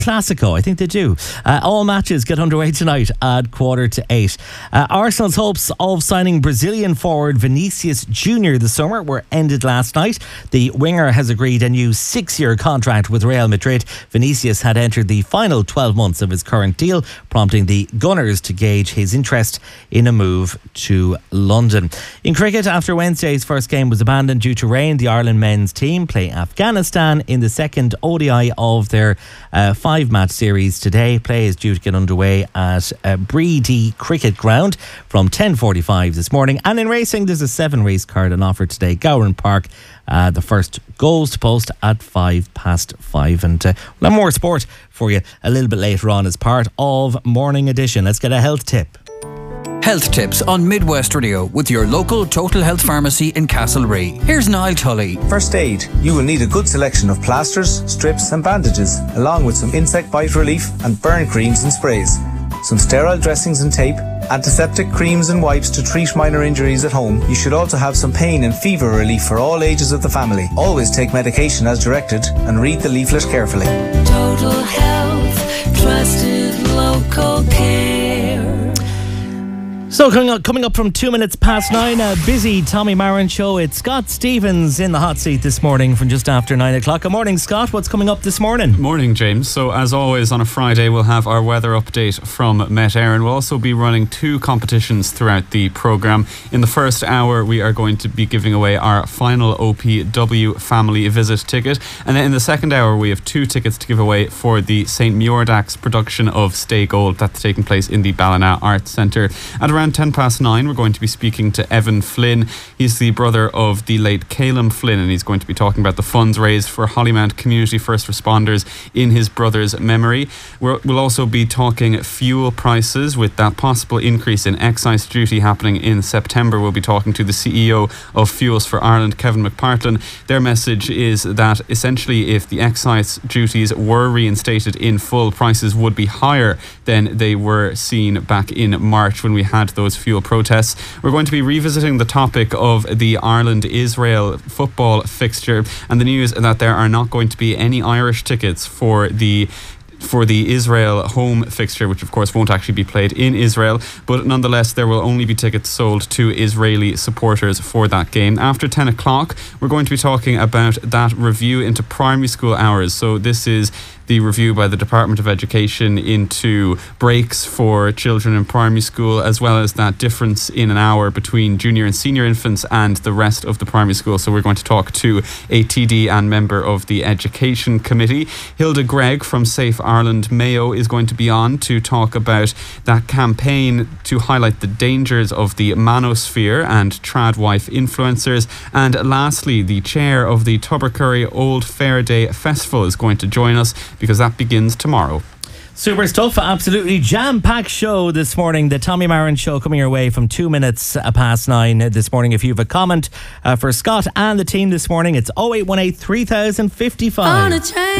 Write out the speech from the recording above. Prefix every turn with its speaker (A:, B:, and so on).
A: Classico, I think they do. All matches get underway tonight at 7:45. Arsenal's hopes of signing Brazilian forward Vinicius Junior this summer were ended last night. The winger has agreed a new 6-year contract with Real Madrid. Vinicius had entered the final 12 months of his current deal, prompting the Gunners to gauge his interest in a move to London. In cricket, after Wednesday's first game was abandoned due to rain, the Ireland men's team play Afghanistan in the second ODI of their 5-match series today. Play is due to get underway at Breedy Cricket Ground from 10:45 this morning. And in racing, there's a 7-race card on offer today. Gowran Park, the first goals to post at 5:05. And we'll have more sport for you a little bit later on as part of Morning Edition. Let's get a health tip.
B: Health tips on Midwest Radio with your local Total Health Pharmacy in Castlerea. Here's Niall Tully.
C: First aid. You will need a good selection of plasters, strips and bandages, along with some insect bite relief and burn creams and sprays, some sterile dressings and tape, antiseptic creams and wipes to treat minor injuries at home. You should also have some pain and fever relief for all ages of the family. Always take medication as directed and read the leaflet carefully.
D: Total Health, trusted local care.
A: So coming up from 2 minutes past 9, a busy Tommy Marin show. It's Scott Stevens in the hot seat this morning from just after 9 o'clock. Good morning, Scott. What's coming up this morning?
E: Morning, James. So as always on a Friday, we'll have our weather update from Met Éireann. We'll also be running 2 competitions throughout the programme. In the first hour, we are going to be giving away our final OPW family visit ticket. And then in the second hour, we have 2 tickets to give away for the St. Muirdax production of Stay Gold that's taking place in the Ballina Arts Centre. At around 9:10, we're going to be speaking to Evan Flynn. He's the brother of the late Calum Flynn, and he's going to be talking about the funds raised for Hollymount community first responders in his brother's memory. We'll also be talking fuel prices with that possible increase in excise duty happening in September. We'll be talking to the CEO of Fuels for Ireland, Kevin McPartlin. Their message is that essentially if the excise duties were reinstated in full, prices would be higher than they were seen back in March when we had those fuel protests. We're going to be revisiting the topic of the Ireland-Israel football fixture and the news that there are not going to be any Irish tickets for the Israel home fixture, which of course won't actually be played in Israel, but nonetheless there will only be tickets sold to Israeli supporters for that game. After 10 o'clock, we're going to be talking about that review into primary school hours. So this is the review by the Department of Education into breaks for children in primary school, as well as that difference in an hour between junior and senior infants and the rest of the primary school. So we're going to talk to a TD and member of the Education Committee. Hilda Gregg from Safe Ireland Mayo is going to be on to talk about that campaign to highlight the dangers of the manosphere and tradwife influencers. And lastly, the chair of the Tubbercurry Old Fair Day Festival is going to join us, because that begins tomorrow.
A: Super stuff. Absolutely jam-packed show this morning. The Tommy Marin show coming your way from 2 minutes past 9 this morning. If you have a comment for Scott and the team this morning, it's 0818 3055.